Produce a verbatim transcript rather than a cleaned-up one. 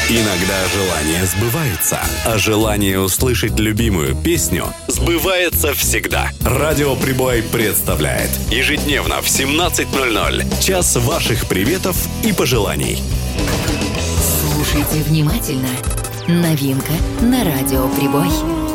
Иногда желания сбываются, а желание услышать любимую песню сбывается всегда. Радио Прибой представляет ежедневно в семнадцать ноль ноль час ваших приветов и пожеланий. Слушайте внимательно. Новинка на Радио Прибой.